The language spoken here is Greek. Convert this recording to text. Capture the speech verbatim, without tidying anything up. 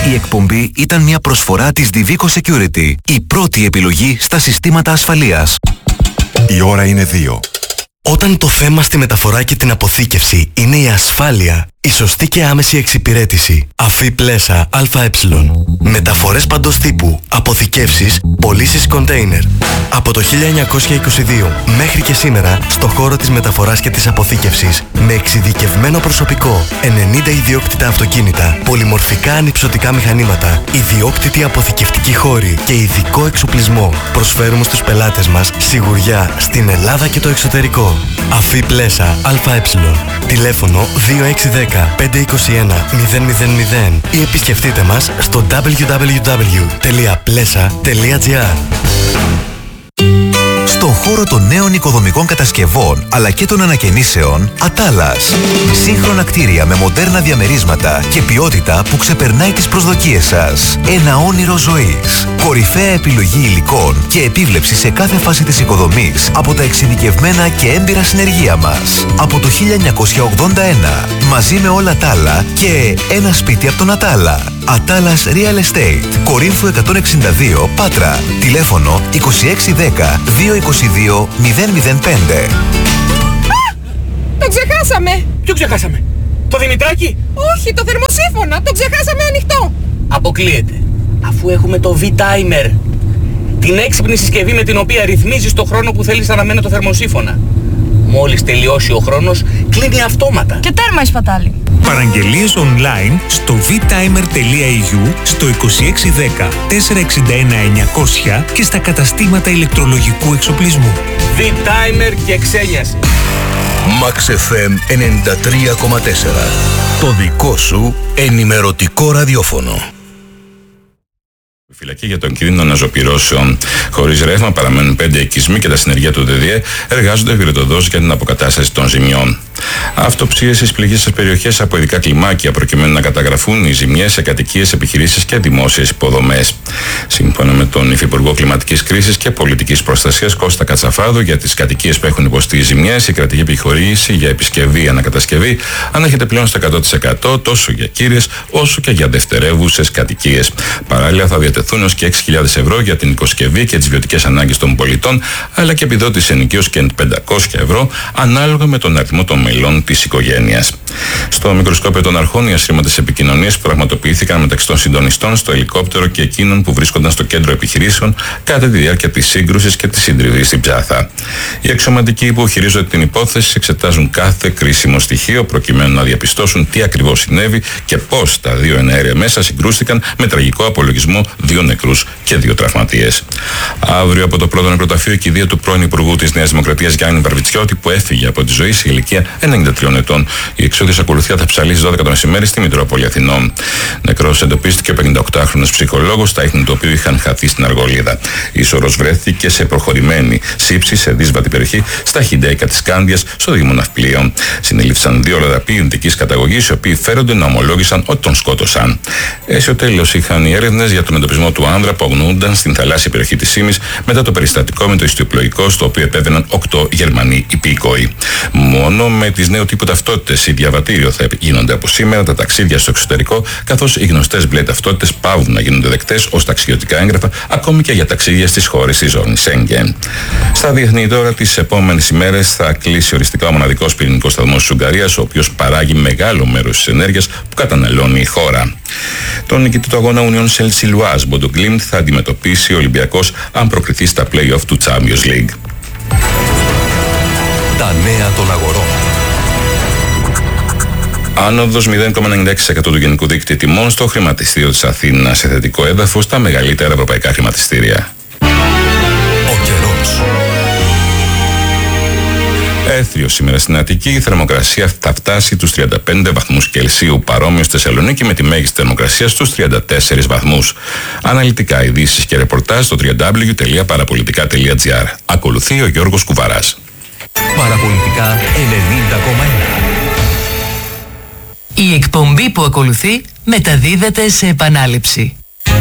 Η εκπομπή ήταν μια προσφορά της Divico Security, η πρώτη επιλογή στα συστήματα ασφαλείας. Η ώρα είναι δύο. Όταν το θέμα στη μεταφορά και την αποθήκευση είναι η ασφάλεια, η σωστή και άμεση εξυπηρέτηση, αφή πλέσα ΑΕ. Μεταφορές παντός τύπου, αποθηκεύσεις, πωλήσεις κοντέινερ. Από το χίλια εννιακόσια είκοσι δύο μέχρι και σήμερα, στο χώρο της μεταφοράς και της αποθήκευσης, με εξειδικευμένο προσωπικό, ενενήντα ιδιόκτητα αυτοκίνητα, πολυμορφικά ανυψωτικά μηχανήματα, ιδιόκτητη αποθηκευτική χώρη και ειδικό εξοπλισμό, προσφέρουμε στους πελάτες μας σιγουριά στην Ελλάδα και το εξωτερικό. Αφή πλέσα ΑΕ. Τηλέφωνο δύο έξι ένα μηδέν πέντε είκοσι ένα μηδέν μηδέν μηδέν ή επισκεφτείτε μας στο double-u double-u double-u τελεία πλέσα τελεία τζι άρ. Στον χώρο των νέων οικοδομικών κατασκευών αλλά και των ανακαινήσεων, Ατάλας. Σύγχρονα κτίρια με μοντέρνα διαμερίσματα και ποιότητα που ξεπερνάει τις προσδοκίες σας. Ένα όνειρο ζωής. Κορυφαία επιλογή υλικών και επίβλεψη σε κάθε φάση της οικοδομής από τα εξειδικευμένα και έμπειρα συνεργεία μας. Από το χίλια εννιακόσια ογδόντα ένα, μαζί με όλα τα άλλα και ένα σπίτι από τον Ατάλα. Ατάλας Real Estate. Κορίνθου εκατόν εξήντα δύο, Πάτρα. Τηλέφωνο είκοσι έξι δέκα δύο είκοσι δύο μηδέν μηδέν πέντε. Α! Το ξεχάσαμε! Ποιο ξεχάσαμε? Το Δημητράκι? Όχι, το θερμοσύφωνα! Το ξεχάσαμε ανοιχτό! Αποκλείεται. Αφού έχουμε το V-Timer. Την έξυπνη συσκευή με την οποία ρυθμίζεις το χρόνο που θέλεις να αναμένει το θερμοσύφωνα. Μόλις τελειώσει ο χρόνος, κλείνει αυτόματα. Και τέρμα η σπατάλη. Παραγγελίες online στο β-timer τελεία ι γιου, στο είκοσι έξι δέκα τετρακόσια εξήντα ένα εννιακόσια και στα καταστήματα ηλεκτρολογικού εξοπλισμού. V-Timer και ξένιαση. Max εφ εμ ενενήντα τρία κόμμα τέσσερα. Το δικό σου ενημερωτικό ραδιόφωνο. Φυλακή για τον κίνδυνο αναζωπυρώσεων. Χωρίς ρεύμα παραμένουν πέντε οικισμοί και τα συνεργεία του ΔΔΕ εργάζονται γρητοδός για την αποκατάσταση των ζημιών. Αυτοψίες στις πληγήσεις περιοχές από ειδικά κλιμάκια προκειμένου να καταγραφούν οι ζημιές σε κατοικίες, επιχειρήσεις και δημόσιες υποδομές. Σύμφωνα με τον Υφυπουργό Κλιματικής Κρίσης και Πολιτικής Προστασίας Κώστα Κατσαφάδο, για τις κατοικίες που έχουν υποστεί ζημιές, η κρατική επιχορήγηση για επισκευή ανακατασκευή ανέρχεται πλέον στο εκατό τοις εκατό τόσο για κύριες όσο και για δευτερεύουσες κατοικίες. Παράλληλα, θα διατεθούν έως και έξι χιλιάδες ευρώ για την οικοσκευή και τις βιωτικές ανάγκες των πολιτών, αλλά και επιδότηση ενοικίως και πεντακόσια ευρώ ανάλογα με τον αριθμό των μελών της οικογένειας. Στο μικροσκόπιο των αρχών, οι ασύρματες επικοινωνίες που πραγματοποιήθηκαν μεταξύ των συντονιστών στο ελικόπτερο και εκείνων που βρίσκονταν στο κέντρο επιχειρήσεων κατά τη διάρκεια της σύγκρουσης και της συντριβής στην Ψάθα. Οι αξιωματικοί που χειρίζονται την υπόθεση εξετάζουν κάθε κρίσιμο στοιχείο προκειμένου να διαπιστώσουν τι ακριβώς συνέβη και πώς τα δύο εναέρια μέσα συγκρούστηκαν με τραγικό απολογισμό δύο νεκρούς και δύο τραυματίες. Αύριο από το πρώτο νεκροταφείο η κηδεία του πρώην Υπουργού της Νέας Δημοκρατίας Γιάννη Βαρβιτσιώτη που έφυγε από τη ζωή σε ηλικία ενενήντα τριών ετών. Η εξώδης ακολουθία θα ψαλίσει δώδεκα το μεσημέρι στη Μητρόπολη Αθηνών. Νεκρός εντοπίστηκε ο πενηνταοκτάχρονος ψυχολόγος, τα ίχνη του οποίου είχαν χαθεί στην Αργολίδα. Η σωρός βρέθηκε σε προχωρημένη σύψη σε δύσβατη περιοχή στα Χιντέικα της Κάντιας, στο Δήμο Ναυπλίων. Συνελήφθησαν δύο λαδαποί ειδικής καταγωγής, οι οποίοι φέρονται να ομολόγησαν ότι τον σκότωσαν. Αίσιο τέλος είχαν οι έρευνες για τον εντοπισμό του άνδρα που αγνοούνταν στην θαλάσσια περιοχή της Σίμης μετά το περιστατικό με το ιστιοπλοϊκό, στο οποίο επέβαιναν οκτώ Γερμανοί υπηκόοι. Μόνο με τις νέου τύπου ταυτότητες ή διαβατήριο θα γίνονται από σήμερα τα ταξίδια στο εξωτερικό, καθώς οι γνωστές μπλε ταυτότητες παύουν να γίνονται δεκτές ως ταξιδιωτικά έγγραφα, ακόμη και για ταξίδια στις χώρες της ζώνης Σέγγεν. Στα διεθνή τώρα, τις επόμενες ημέρες θα κλείσει οριστικά ο μοναδικός πυρηνικός σταθμός της Ουγγαρίας, ο οποίος παράγει μεγάλο μέρος της ενέργειας που καταναλώνει η χώρα. Τον νικητή του αγώνα Union Saint-Gilloise Bodo-Glimt θα αντιμετωπίσει ο Ολυμπιακός αν προκριθεί στα play-off του Champions League. Τα νέα των αγορών. Άνοδος μηδέν κόμμα ενενήντα έξι τοις εκατό του γενικού δίκτυου τιμών στο χρηματιστήριο της Αθήνας, σε θετικό έδαφος στα μεγαλύτερα ευρωπαϊκά χρηματιστήρια. Ο καιρός. Έθριο σήμερα στην Αττική, η θερμοκρασία θα φτάσει τους τριάντα πέντε βαθμούς Κελσίου, παρόμοιο στη Θεσσαλονίκη με τη μέγιστη θερμοκρασία στους τριάντα τέσσερις βαθμούς. Αναλυτικά ειδήσεις και ρεπορτάζ στο double-u double-u double-u τελεία παραπολιτικά τελεία τζι άρ. Ακολουθεί ο Γιώργος Κουβαράς. Παραπολιτικά ενενήντα κόμμα ένα. Η εκπομπή που ακολουθεί μεταδίδεται σε επανάληψη.